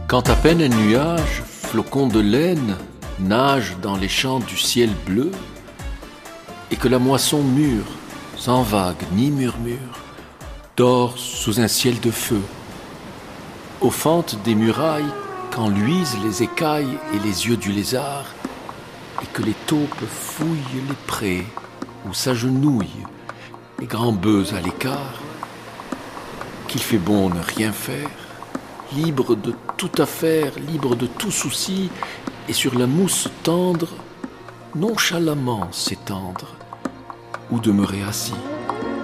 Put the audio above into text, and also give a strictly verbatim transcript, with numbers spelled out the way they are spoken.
Quand à peine un nuage, flocon de laine, nage dans les champs du ciel bleu, et que la moisson mûre, sans vague ni murmure, dort sous un ciel de feu. Aux fentes des murailles, quand luisent les écailles et les yeux du lézard, et que les taupes fouillent les prés ou s'agenouillent, les grands bœufs à l'écart, qu'il fait bon ne rien faire, libre de toute affaire, libre de tout souci, et sur la mousse tendre, nonchalamment s'étendre ou demeurer assis.